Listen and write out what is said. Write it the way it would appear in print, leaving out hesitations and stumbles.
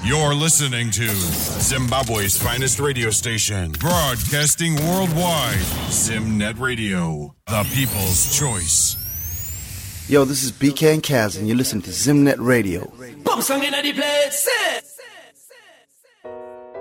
You're listening to Zimbabwe's finest radio station, broadcasting worldwide. Zimnet Radio, the people's choice. Yo, this is BK and Kaz, and you're listening to Zimnet Radio. Bump song in the place.